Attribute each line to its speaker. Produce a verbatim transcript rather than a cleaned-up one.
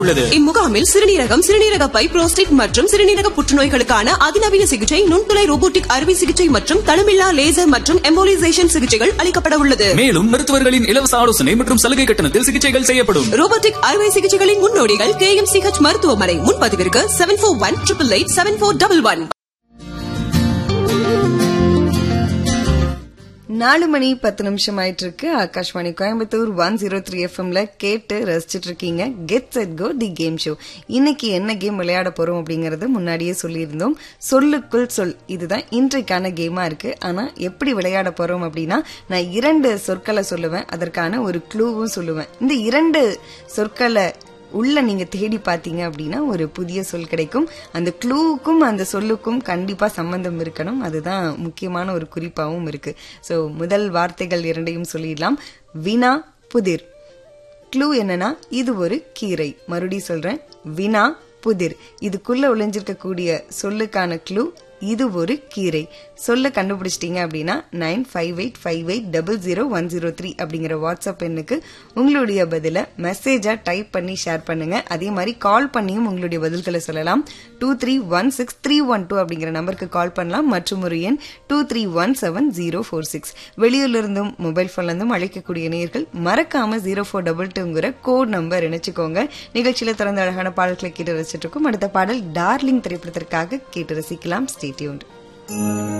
Speaker 1: இம்முகாமில் சிறுநீரகம், சிறுநீரக by, prostate மற்றும் சிறுநீரக புற்றுநோய்களுக்கான அதிநவீன சிகிச்சை, நுண்துளை ரோபோட்டிக் அறுவை சிகிச்சை மற்றும் தளமில்லா லேசர் மற்றும் எம்போலிசேஷன் சிகிச்சைகள் அளிக்கப்பட உள்ளது.
Speaker 2: மேலும் மருத்துவர்களின் இலவச ஆலோசனை மற்றும் சலுகை கட்டணத்தில் சிகிச்சைகள் செய்யப்படும்.
Speaker 1: ரோபோட்டிக் அறுவை சிகிச்சைகளின் முன்னோடிகள் கே எம் சி ஹெச் மருத்துவமனை. முன்பதிவிற்கு seven four one triple eight seven four double one.
Speaker 3: நாலு மணி பத்து நிமிஷம் ஆயிட்டு இருக்கு. Akashvani Coimbatore one zero three எஃப்எம்ல கேட்டு ரசிச்சிட்டு இருக்கீங்க get set go the game show. இன்னைக்கு என்ன கேம் விளையாட போறோம் அப்படிங்கறது முன்னாடியே சொல்லியிருந்தோம். சொல்லுக்குள் சொல், இதுதான் இன்றைக்கான கேமா இருக்கு. ஆனா எப்படி விளையாட போறோம் அப்படின்னா, நான் இரண்டு சொற்களை சொல்லுவேன், அதற்கான ஒரு க்ளூவும் சொல்லுவேன். இந்த இரண்டு சொற்களை உள்ள நீங்க தேடி பாத்தீங்க அப்படின்னா ஒரு புதிய சொல் கிடைக்கும். அந்த க்ளூவுக்கும் அந்த சொல்லுக்கும் கண்டிப்பா சம்பந்தம் இருக்கணும். அதுதான் முக்கியமான ஒரு குறிப்பாகவும் இருக்கு. சோ முதல் வார்த்தைகள் இரண்டையும் சொல்லிடலாம். வினா புதிர். க்ளூ என்னன்னா, இது ஒரு கீரை. மறுபடியும் சொல்றேன், வினா புதிர். இதுக்குள்ள ஒளிஞ்சிருக்கக்கூடிய சொல்லுக்கான க்ளூ இது ஒரு கீரை. சொல்ல கண்டுபிடிச்சிட்டீங்க அப்படின்னா nine five eight five eight double zero one zero three அப்படிங்கிற வாட்ஸ்அப் எண்ணுக்கு உங்களுடைய பதில மெசேஜா டைப் பண்ணி ஷேர் பண்ணுங்க. அதே மாதிரி கால் பண்ணியும் உங்களுடைய பதில்களை சொல்லலாம். Two three one six three one two அப்படிங்கிற நம்பருக்கு கால் பண்ணலாம். மற்றும் ஒரு எண் two three one seven zero four six. வெளியூர்ல இருந்தும் மொபைல் போன்ல இருந்தும் அழைக்கக்கூடிய நேயர்கள் மறக்காம zero four double டூங்கிற code number இணைச்சுக்கோங்க. நிகழ்ச்சியில திறந்த அழகான பாடல்களை கேட்டு ரசிச்சிட்டு இருக்கும். அடுத்த பாடல் டார்லிங் திரைப்படத்திற்காக கேட்டு ரசிக்கலாம். Stay tuned.